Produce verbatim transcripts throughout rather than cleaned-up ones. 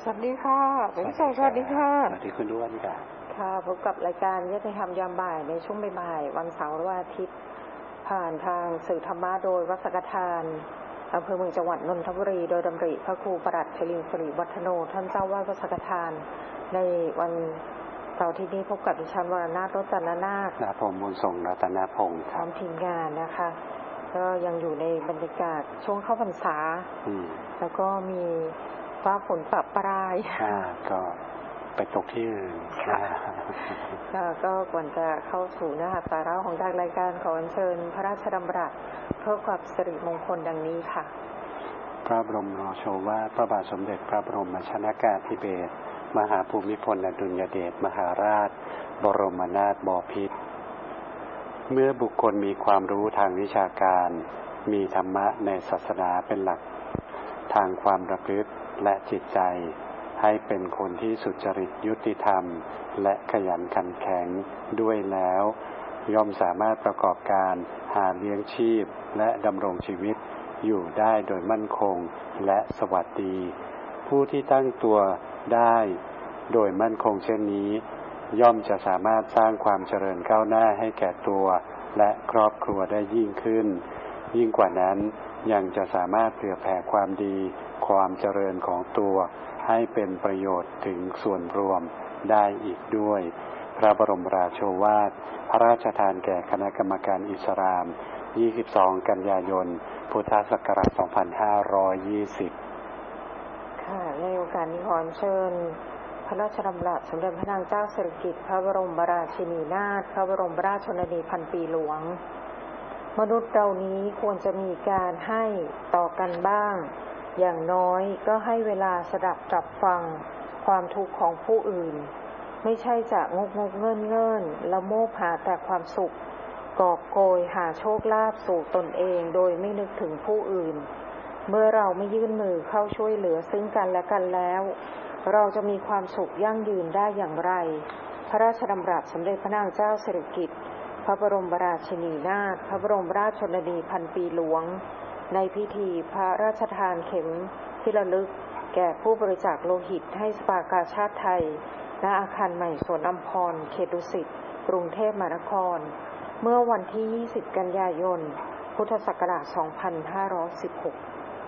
สวัสดีค่ะคุณผู้ชมสวัสดีค่ะสวัสดีคุณด้วนค่ะค่ะพบกับรายการยุติธรรมยามบ่ายในช่วงบ่ายๆวันเสาร์และอาทิตย์ผ่านทางสื่อธรรมะโดยวัดสังฆทานอำเภอเมืองจังหวัดนนทบุรีโดยดำริพระครูประหลัดชลินสิริวัฒโนท่านเจ้าวาดวัดสังฆทานในวันเสาร์ที่นี้พบกับดิฉันวรนาถ รจนนาถณพงศ์บุญส่งรัตนพงศ์พร้อมทีมงานนะคะก็ยังอยู่ในบรรยากาศช่วงเข้าพรรษาแล้วก็มีฟ้าฝนปรับปรายก็ไปตกที่อื่นก็ก่อนจะเข้าสู่เนื้อหาสาระของทางรายการขอเชิญพระราชดำรัสเพื่อความสิริมงคลดังนี้ค่ะพระบรมโชวาทพระบาทสมเด็จพระบรมชนกาธิเบศรมหาภูมิพลอดุลยเดชมหาราชบรมนาถบพิตรเมื่อบุคคลมีความรู้ทางวิชาการมีธรรมะในศาสนาเป็นหลักทางความประพฤติและจิตใจให้เป็นคนที่สุจริตยุติธรรมและขยันขันแข็งด้วยแล้วย่อมสามารถประกอบการหาเลี้ยงชีพและดำรงชีวิตอยู่ได้โดยมั่นคงและสวัสดีผู้ที่ตั้งตัวได้โดยมั่นคงเช่นนี้ย่อมจะสามารถสร้างความเจริญก้าวหน้าให้แก่ตัวและครอบครัวได้ยิ่งขึ้นยิ่งกว่านั้นยังจะสามารถเผื่อแผ่ความดีความเจริญของตัวให้เป็นประโยชน์ถึงส่วนรวมได้อีกด้วยพระบรมราโชวาทพระราชทานแก่คณะกรรมการอิสลามยี่สิบสองกันยายนพุทธศักราชสองพันห้าร้อยยี่สิบค่ะในโอกาสนี้ขอเชิญพระราชดำรัสสมเด็จพระนางเจ้าสิริกิติ์พระบรมราชินีนาถพระบรมราชชนนีพันปีหลวงมนุษย์เรานี้ควรจะมีการให้ต่อกันบ้างอย่างน้อยก็ให้เวลาสดับตรับฟังความทุกข์ของผู้อื่นไม่ใช่จะงกงกเงินเงินละโมบหาแต่ความสุขกอบโกยหาโชคลาภสู่ตนเองโดยไม่นึกถึงผู้อื่นเมื่อเราไม่ยื่นมือเข้าช่วยเหลือซึ่งกันและกันแล้วเราจะมีความสุขยั่งยืนได้อย่างไรพระราชดำรัสสมเด็จพระนางเจ้าสิริกิติ์พระบรมราชินีนาถพระบรมราชชนนีพันปีหลวงในพิธีพระราชทานเข็มที่ระลึกแก่ผู้บริจาคโลหิตให้สภากาชาดไทยณอาคารใหม่สวนอัมพรเขตดุสิตกรุงเทพมหานครเมื่อวันที่ยี่สิบกันยายนพุทธศักราชสองพันห้าร้อยสิบหก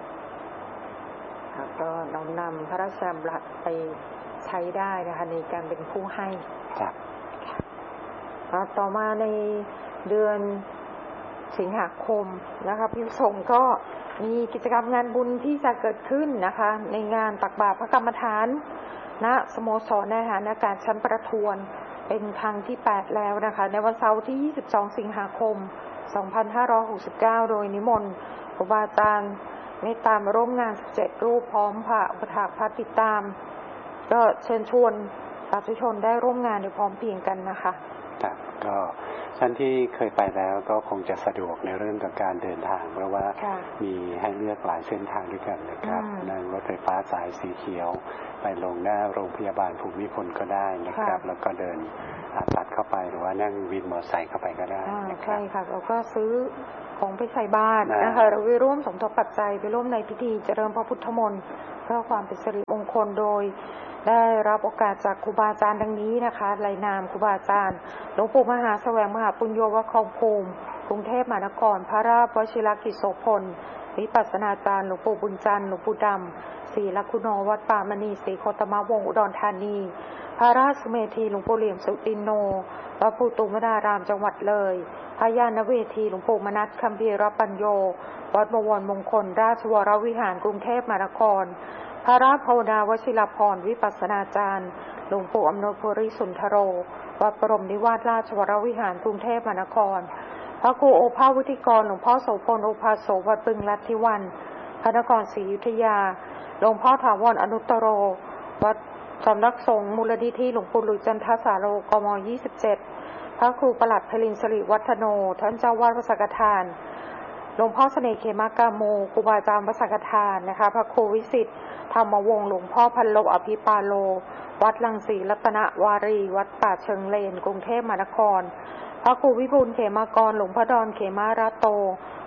ก็น้อมนำพระราชดำรัสไปใช้ได้นะคะในการเป็นผู้ให้ครับต่อมาในเดือนสิงหาคมนะคะพิสงฆ์ก็มีกิจกรรมงานบุญที่จะเกิดขึ้นนะคะในงานตักบาตรพระกรรมฐานณสโมสรในฐานการชั้นประทวนเป็นครั้งที่แปดแล้วนะคะในวันเสาร์ที่ยี่สิบสองสิงหาคมสองพันห้าร้อยหกสิบเก้าโดยนิมนต์ครูบาอาจารย์เมตตามาร่วมงานสิบเจ็ดรูปพร้อมพระอุปถากพระติดตามก็เชิญชวนสาธุชนได้ร่วมงานโดยพร้อมเพรียงกันนะคะครับก็ท่านที่เคยไปแล้วก็คงจะสะดวกในเรื่องของการเดินทางเพราะว่ามีให้เลือกหลายเส้นทางด้วยกันนะครับนั่งรถไฟฟ้าสายสีเขียวไปลงหน้าโรงพยาบาลภูมิพลก็ได้นะครับแล้วก็เดินตัดเข้าไปหรือว่านั่งวินมอเตอร์ไซค์เข้าไปก็ได้ใช่ค่ะแล้วก็ซื้อของไปใส่บาตรนะคะเราไปร่วมสมทบปัจจัยไปร่วมในพิธีเจริญพระพุทธมนต์เพื่อความเป็นสิริมงคลโดยได้รับโอกาสจากครูบาอาจารย์ดังนี้นะคะรายนามครูบาอาจารย์หลวงปู่มหาแสวงมหาปุญโญวครภูมิกรุงเทพมหานครพระราชวชิรกิจโสพลวิปัสสนาจารย์หลวงปู่บุญจันทร์หลวงปู่ดำศรีลักขุโนวัดป่ามณีศรีโคตมะวงศ์อุดรธานีพระราชสุเมธีหลวงปู่เหลี่ยมสุตินโนวัดภูตุมดารามจังหวัดเลยพระญาณเวทีหลวงปู่มนัสคัมภีรปัญโยวัดบวรมงคลราชวรวิหารกรุงเทพมหานครพระราชภาวนาวชิรพรวิปัสสนาจารย์หลวงปู่อำนวยภูริสุนทโรวัดบรมนิวาสราชวรวิหารกรุงเทพมหานครพระครูโอภาสวุฒิกรหลวงพ่อโสพลโอภาสโสวัดบึงลัทธิวันพระนครศรีอยุธยาหลวงพ่อถาวรอนุตตโรวัดสำนักสงฆ์มูลนิธิหลวงปู่หลุยจันทสาโรกมยี่สิบเจ็ดพระครูประหลัดพลินสิริวัฒโนท่านเจ้าวาดวัดสังฆทานหลวงพ่อเสน่ห์เขมากาโมครูบาอาจารย์วัดสังฆทานนะคะพระครูวิสิทธิ์ธรรมวงศ์หลวงพ่อพันโลอภิปาโลวัดรังสีรัตนวารีวัดป่าเชิงเลนกรุงเทพมหานครพระครูวิบูลย์เขมากรหลวงพ่อดอนเขมาราโต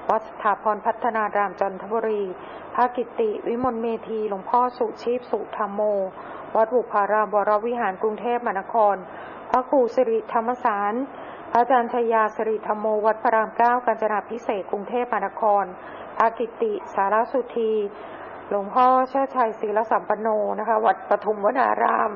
วัดสถาพรพัฒนารามจันทบุรีพระกิตติวิมลเมธีหลวงพ่อสุชีพสุธรรมโมวัดบุพารามวรวิหารกรุงเทพมหานครพระครูสิริธรรมสารพระอาจารย์ชยาสิริธรรมโมวัดพระรามเก้ากาญจนาภิเษกกรุงเทพมหานครพระกิตติสารสุธีหลวงพ่อเชิดชัยศรีลสัมปันโนนะคะวัดปทุมวนาราม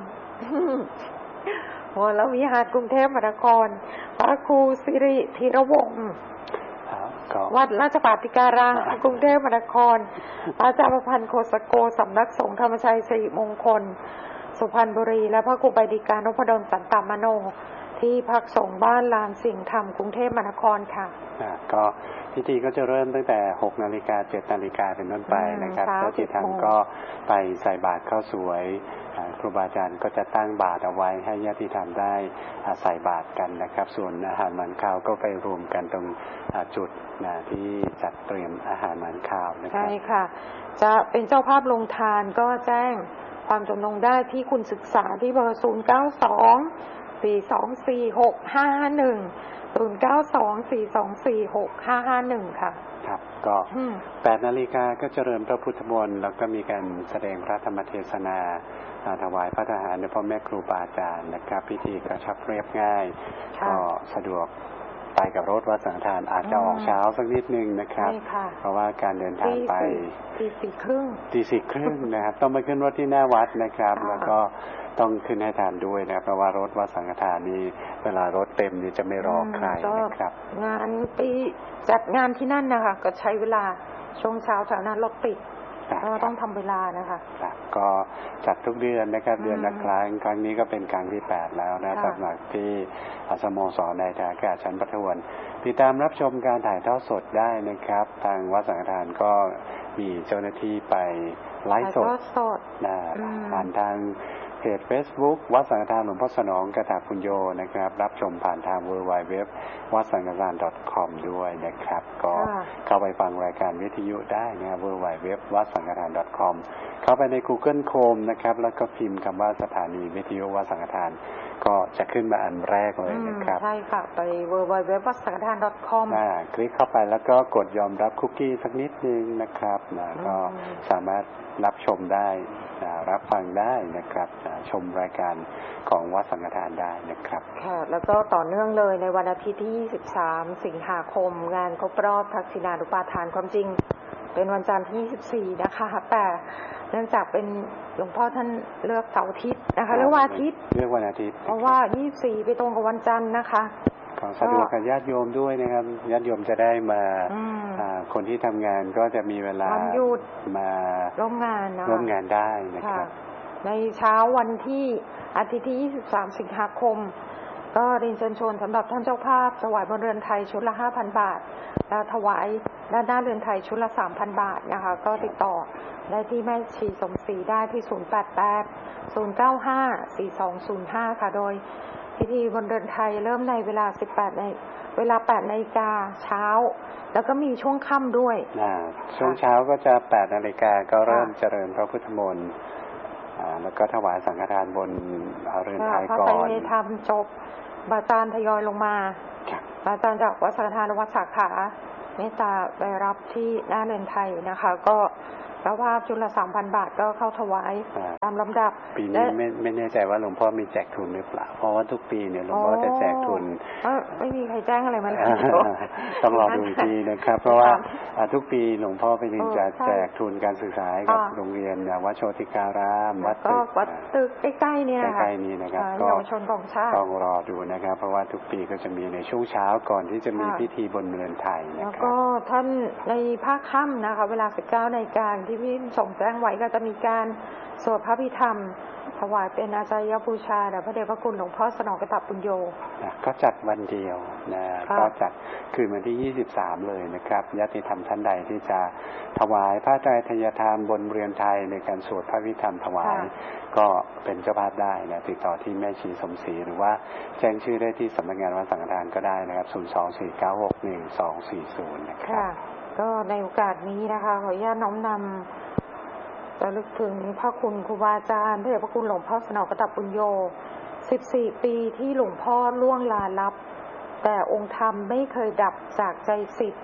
วรวิหารกรุงเทพมหานครพระครูสิริธีรวงศ์วัดราชปาติการามกรุงเทพมหานครพระอาจารย์ประพันธ์โคสโกสำนักสงฆ์ธรรมชัยสิริมงคลสุพรรณบุรีและพระครูใบดิการนพดลสันตมโนที่พักสงฆ์บ้านลานสิ่งธรรมกรุงเทพมหานครค่ะก็พิธีก็จะเริ่มตั้งแต่หกนาฬิกาเจ็ดนาฬิกาเป็นต้นไปนะครับญาติธรรมก็ไปใส่บาตรข้าวสวยครูบาอาจารย์ก็จะตั้งบาตรเอาไว้ให้ญาติธรรมได้ใส่บาตรกันนะครับส่วนอาหารหมันข้าวก็ไปรวมกันตรงจุดที่จัดเตรียมอาหารหมันข้าวนะครับใช่ค่ะจะเป็นเจ้าภาพลงทานก็แจ้งความจำนงได้ที่คุณศึกษาที่เบอร์ศูนย์เก้าสองสี่สองสี่หกห้าห้าหนึ่งศูนย์เก้าสองสี่สองสี่หกห้าห้าหนึ่งค่ะครับก็แปดนาฬิกาก็เจริญพระพุทธมนต์แล้วก็มีการแสดงพระธรรมเทศนาถวายพระทหารในพ่อแม่ครูบาอาจารย์นะครับพิธีกระชับเรียบง่ายก็สะดวกไปกับรถวัดสังฆทานอาจจะออกเช้าสักนิดนึงนะครับเพราะว่าการเดินทางไปตีสี่ครึ่งตีสี่ครึ่งนะครับต้องไปขึ้นรถที่หน้าวัดนะครับแล้วก็ต้องขึ้นให้ทานด้วยนะเพราะว่ารถวัดสังฆทานนี่เวลารถเต็มนี่จะไม่รอใครนะครับงานปีจัดงานที่นั่นนะคะก็ใช้เวลาช่วงเช้าแถวนั้นรถติดก็ต้องทำเวลานะคะก็จัดทุกเดือนนะครับเดือนละครั้งครั้งนี้ก็เป็นครั้งที่แปดแล้วนะสำหรับที่สโมสรในทางการชั้นประทวนติดตามรับชมการถ่ายทอดสดได้นะครับทางวัดสังฆทานก็มีเจ้าหน้าที่ไปไลฟ์สดนะผ่านทางเพจ Facebook วัดสังฆทานหลวงพ่อสนองกฐาปุญโญนะครับรับชมผ่านทาง ดับเบิลยู ดับเบิลยู ดับเบิลยู ดอท วัดสังฆทาน ดอท คอม ด้วยนะครับก็เข้าไปฟังรายการวิทยุได้นะครับ ดับเบิลยู ดับเบิลยู ดับเบิลยู ดอท วัดสังฆทาน ดอท คอม เข้าไปใน Google Chrome นะครับแล้วก็พิมพ์คำว่าสถานีวิทยุวัดสังฆทานก็จะขึ้นมาอันแรกเลยนะครับใช่ค่ะไป ดับเบิลยู ดับเบิลยู ดับเบิลยู ดอท วัดสังฆทาน ดอท คอมอ่าคลิกเข้าไปแล้วก็กดยอมรับคุกกี้สักนิดนึงนะครับนะก็สามารถรับชมได้รับฟังได้นะครับชมรายการของวัดสังฆทานได้นะครับค่ะแล้วก็ต่อเนื่องเลยในวันอาทิตย์ที่ยี่สิบสามสิงหาคมงานครบรอบทักษิณานุปาทานความจริงเป็นวันจันทร์ที่ยี่สิบสี่นะคะแต่เนื่องจากเป็นหลวงพ่อท่านเลือกเสาร์อาทิตย์นะคะเลือกวันอาทิตย์เลือกวันอาทิตย์เพราะว่ายี่สิบสี่ไปตรงกับวันจันทร์นะคะขอสะดวกกับญาติโยมด้วยนะครับญาติโยมจะได้มาคนที่ทำงานก็จะมีเวลามาร่วมงานนะร่วมงานได้นะครับในเช้าวันที่อาทิตย์ที่ยี่สิบสามสิงหาคมก็เรียนเชิญชวนสำหรับท่านเจ้าภาพถวายบนเรือนไทยชุดละ ห้าพัน บาทและถวายด้านหน้าเรือนไทยชุดละ สามพัน บาทนะคะก็ติดต่อได้ที่แม่ชีสมศรีได้ที่ศูนย์ แปด แปด ศูนย์ เก้า ห้า สี่ สอง ศูนย์ ห้าค่ะโดยพิธีบนเรือนไทยเริ่มในเวลาสิบแปดในเวลาแปดนาฬิกาเช้าแล้วก็มีช่วงค่ำด้วยช่วงเช้าก็จะแปดนาฬิกาก็เริ่มเจริญพระพุทธมนต์แล้วก็ถวายสังฆทานบนเรือนไทยก่อนพระไตรทำจบบาอาจารย์ทยอยลงมาบาอาจารย์จากวัดสังฆทานวัดสาขาเมตตาไปรับที่หน้าเรือนไทยนะคะก็เจ้าภาพชุดละ สามพัน บาทก็เข้าถวายตามลำดับปีนี้ไม่ไม่แน่ใจว่าหลวงพ่อมีแจกทุนหรือเปล่าเพราะว่าทุกปีเนี่ยหลวงพ่อจะแจกทุนไม่มีใครแจ้งอะไรมาเลยต้องรอดูทีนะครับเพราะว่าทุกปีหลวงพ่อไปยิงจะแจกทุนการศึกษากับโรงเรียนวัดโชติการามวัดตึกวัดตึกใกล้ๆเนี่ยใกล้ๆนี้นะครับก็เยาวชนของชาติต้องรอดูนะครับเพราะว่าทุกปีก็จะมีในช่วงเช้าก่อนที่จะมีพิธีบนเรือนไทยนะครับแล้วก็ท่านในภาคค่ำนะคะเวลาสิบเก้านาฬิกาที่พี่ส่งแจ้งไว้ก็จะมีการสวดพระพิธรรมถวายเป็นอาจารยบูชาแด่พระเดชพระคุณหลวงพ่อสนองกฐปุญโญก็จัดวันเดียวนะก็จัดคืนวันที่ยี่สิบสามเลยนะครับญาติธรรมท่านใดที่จะถวายพระไตรทยทานบนเรือนไทยในการสวดพระพิธรรมถวายก็เป็นเจ้าภาพได้นะติดต่อที่แม่ชีสมศรีหรือว่าแจ้งชื่อได้ที่สำนักงานวัดสังฆทานก็ได้นะครับศูนย์ สอง สี่ เก้า หก หนึ่ง สอง สี่ ศูนย์นะครับก็ในโอกาสนี้นะคะขออนุญาตน้อมนำระลึกถึงพระคุณครูบาอาจารย์พระเดชพระคุณหลวงพ่อสนองกฐปุญโญสิบสี่ปีที่หลวงพ่อล่วงลาลับแต่องค์ธรรมไม่เคยดับจากใจศิษย์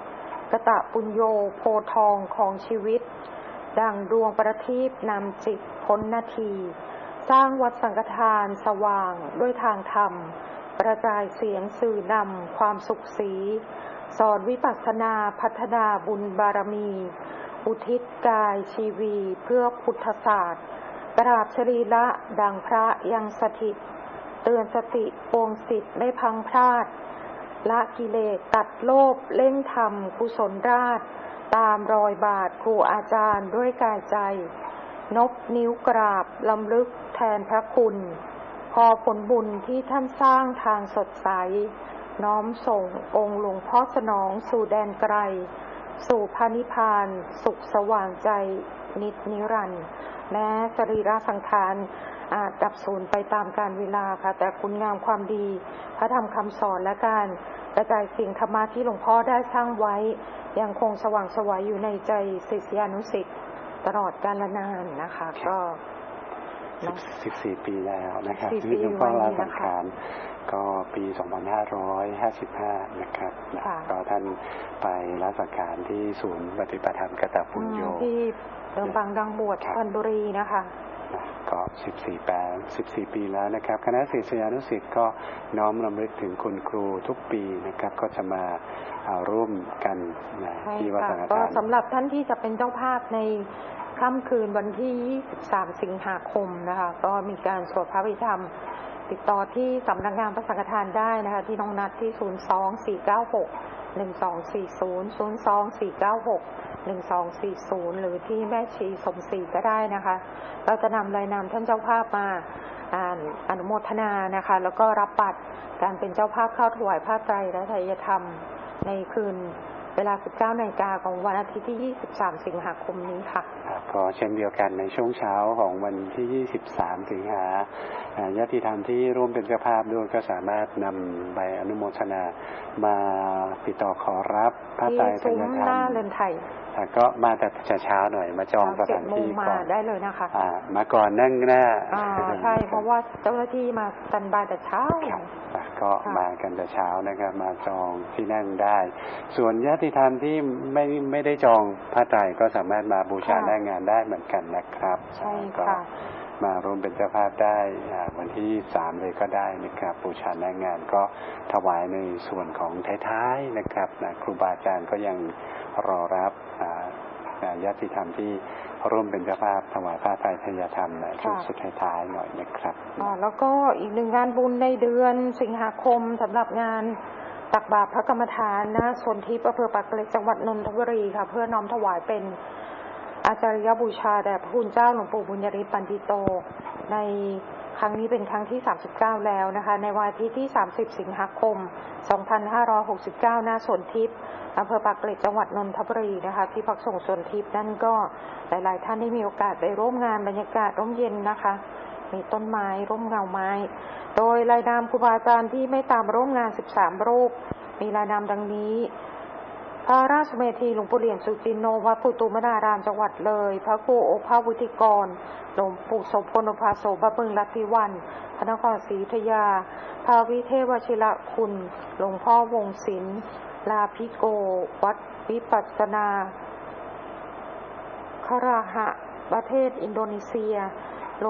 กตะปุญโญโพทองของชีวิตดังดวงประทีปนำจิตพ้นนาทีสร้างวัดสังฆทานสว่างด้วยทางธรรมกระจายเสียงสื่อนำความสุขสีสอนวิปัสสนาพัฒนาบุญบารมีอุทิศกายชีวีเพื่อพุทธศาสตร์กราบชรีละดังพระยังสถิตเตือนสติปวงสิทธิ์ไม่พังพลาดละกิเลสตัดโลภเล่งธรรมกุศลราชตามรอยบาทครูอาจารย์ด้วยกายใจนบนิ้วกราบลำลึกแทนพระคุณขอผลบุญที่ท่านสร้างทางสดใสน้อมส่งองค์หลวงพ่อสนองสู่แดนไกลสู่พระนิพพานสุขสว่างใจนิจนิรันดร์แม้สรีระสังขารอาจดับสูญไปตามกาลเวลาค่ะแต่คุณงามความดีพระธรรมคำสอนและการกระจายสิ่งธรรมะที่หลวงพ่อได้สร้างไว้ยังคงสว่างไสวอยู่ในใจศิษยานุศิษย์ตลอดกาลนานนะคะก็สิบสี่ปีแล้วนะครับที่หลวงพ่อละสังขารก็ปีสองพันห้าร้อยห้าสิบห้านะครับก็ท่านไปละสังขารที่ศูนย์ปฏิบัติธรรมกตปุญโญที่เมืองบางดังบวชชลบุรีนะคะก็สิบสี่แปดสิบสี่ปีแล้วนะครับคณะศิษยานุศิษย์ก็น้อมรำลึกถึงคุณครูทุกปีนะครับก็จะมาร่วมกันที่วัดสังฆทานก็สำหรับท่านที่จะเป็นเจ้าภาพในค่ำคืนวันที่ยี่สิบสามสิงหาคมนะคะก็มีการสวดพระพิธรรมติดต่อที่สำนักงานพระสังฆทานได้นะคะที่น้องนัดที่ศูนย์ สอง สี่ เก้า หก หนึ่ง สอง สี่ ศูนย์ ศูนย์ สอง สี่ เก้า หก หนึ่ง สอง สี่ ศูนย์หรือที่แม่ชีสมศรีก็ได้นะคะเราจะนำรายนามท่านเจ้าภาพมาอ่านอนุโมทนานะคะแล้วก็รับบัตรการเป็นเจ้าภาพเข้าถวายผ้าไตรและไตรยธรรมในคืนเวลา สิบเก้า นาฬิกาของวันอาทิตย์ที่ยี่สิบสามสิงหาคมนี้ค่ะก็เช่นเดียวกันในช่วงเช้าของวันที่ยี่สิบสามสิงหาญาติธรรมที่ร่วมเป็นเจ้าภาพด้วยก็สามารถนำใบอนุโมทนามาติดต่อขอรับผ้าไตรไตรยธรรมที่ซุ้มหน้าเรือนไทยก็มาแต่เช้าหน่อยมาจองสถานที่ก่อนได้เลยนะคะมาก่อนนั่งหน้าใช่เพราะว่าเจ้าหน้าที่มาสแตนบายแต่เช้าก็มากันแต่เช้านะครับมาจองที่นั่งได้ส่วนญาติธรรมที่ไม่ไม่ได้จองผ้าไตรก็สามารถมาบูชาหน้างานได้เหมือนกันนะครับใช่ค่ะมาร่วมเป็นเจ้าภาพได้วันที่สามเลยก็ได้นะครับบูชาหน้างานก็ถวายในส่วนของท้ายๆนะครับครูบาอาจารย์ก็ยังรอรับญาติธรรมที่ร่วมเป็นเจ้าภาพถวายผ้าไตรไตรยธรรมในช่วงสุดท้ายๆหน่อยนะครับแล้วก็อีกหนึ่งงานบุญในเดือนสิงหาคมสำหรับงานตักบาตรพระกรรมฐานณสวนทิพย์อำเภอปากเกร็ดจังหวัดนนทบุรีค่ะเพื่อน้อมถวายเป็นอาจาริยบูชาแด่พระคุณเจ้าหลวงปู่บุญยฤทธิ์ปันติโตในครั้งนี้เป็นครั้งที่สามสิบเก้าแล้วนะคะในวันอาทิตย์ที่สามสิบสิงหาคมสองพันห้าร้อยหกสิบเก้าณสวนทิพย์อำเภอปากเกร็ดจังหวัดนนทบุรีนะคะที่พักส่งสวนทิพย์นั่นก็หลายๆท่านได้มีโอกาสไปร่วมงานบรรยากาศร่มเย็นนะคะมีต้นไม้ร่มเงาไม้โดยรายนามครูบาอาจารย์ที่ไม่ตามร่วมงานสิบสามรูปมีรายนามดังนี้พระราชเมธีหลวงปู่เหรียญสุจินโนวัดปุตุมนารามจังหวัดเลยพระครูโอภาสวุฒิกรหลวงปู่โสพลอุปาโสบะบึงลัทธิวันพระนครศรีอยุธยาพระวิเทศวชิระคุณหลวงพ่อวงศิลป์ลาภิโกวัดวิปัสสนาคราหะประเทศอินโดนีเซีย